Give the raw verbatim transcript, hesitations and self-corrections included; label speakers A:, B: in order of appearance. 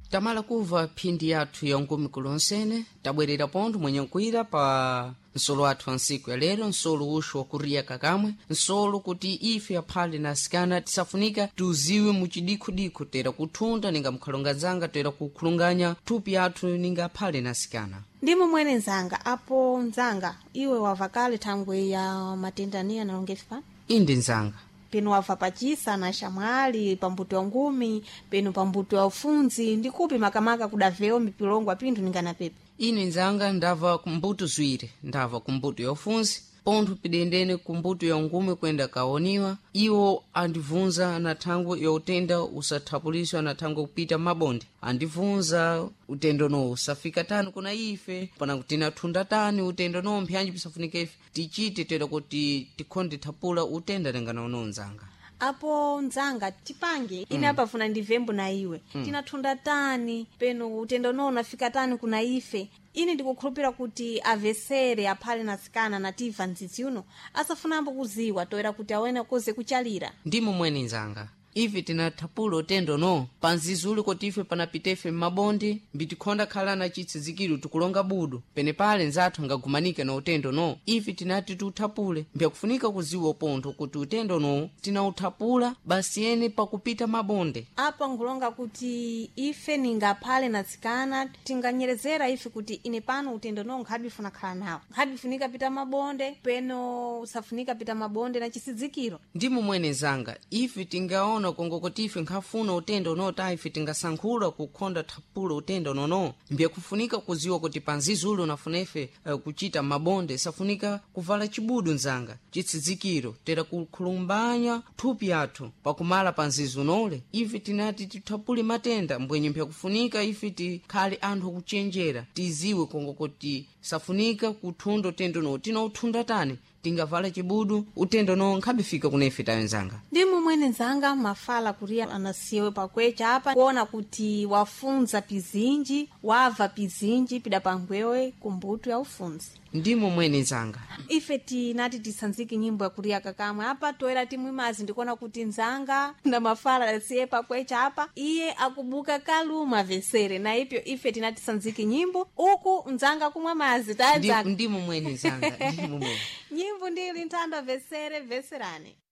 A: Tamala kuva phindi yathu ya nkumi kulonsene, tabwerera ponto mwenye nkuira pa nsolo athu ansiku ya lero, nsolo ushu wakuriya kakamwe, nsolo kuti ife aphale na asikana tisafunika tuziwe muchidikhu-dikhu tera kuthunda ninga mukhalongazanga tera kukhulunganya thupi athu ninga aphale na asikana.
B: Ndimo mwene nzanga, apo nzanga, iwe wavakale thangwe ya matendania na longefipa?
A: Indi nzanga.
B: Penu wava pachisa na shamwali, pambuto ya ngumi, penu pambuto ya ufunzi, ndikupi makamaka kudaveo mipilongwa pindu ningana pepe.
A: Ine nzanga ndava kumbuto zwire, ndava kumbuto ya ufunzi, pontho pidendene kumbuto ya ngumi kwenda kaoniwa, iwo andivunza na thangwe ya utenda usathapuliswa na thangwe kupita mabonde. Andivunza utendo no usafika tani kuna ife, pana kutina thunda tani utendo no mpyanji pisafunika ife, tichite tera kuti tikhonde thapula utenda nengana uno nzanga.
B: Apo nzanga tipange ine mm. apa funa ndivembo na iwe mm. tina thunda tani peno utendo no unafika tani kuna ife. Ine ndikukhulupira kuti avesere aphale na sikana na tiva nzizi uno asafunambo kuziwa toera kuti awene koze kuchalira.
A: Ndimo mwene nzanga. Ife tina thapula utendo no panzizi uli kuti ife panapitefe m'mabondi mbitikhonda khala na chitsizikiro tukulonga budu pene pale nzathu angagumanike na utendo no ife tinati tuthapule mbyakufunika kuziwa pontho kuti utendo no tina uthapula basi ene pakupita mabonde.
B: Apa ngulonga kuti ife ningaphale na sikana tinganyerezera ife kuti ine pano utendo no nkhadifuna khala nawo nkhadifunika pita mabonde peno usafunika pita mabonde na chisizikiro.
A: Ndimo mwene nzanga, ife tingaona kongo kuti ife nkhafuna utendo no ta ife tingasankhula kukhonda thapula utendo nono mbyakufunika kuziwa kuti panzizi uli unafuna ife uh, kuchita mabonde safunika kuvala chibudu nzanga chitsizikiro tera kukhulumbanya thupi athu pakumala panzizi unole. Ife tinati tithapule matenda mbwenye mbyakufunika ife tikhale anthu akuchenjera tiziwe kongo kuti safunika kuthunda utendo no tina uthunda tani tingavala chibudu utendo no nkhabifika kuna ife tayo nzanga.
B: Ndimo mwene nzanga mafala kuria anasiwe pakwecha apa kuona kuti wafunza pizinji wava pizinji pida pangwewe kumbuto ya ufunzi.
A: Ndimo mwene nzanga.
B: Ife tinati tisanziki nyimbo ya kuria kakamwe apa toera timwe mazi ndikuona kuti nzanga na mafala asiye pakwecha apa iye akubuka kaluma vesere na ipyo ife tinati sanziki nyimbo uku nzanga kumwa mazi taza.
A: Ndimo mwene nzanga. Ndimo mwene.
B: Nyimbo ndili ntanda vesere veserane.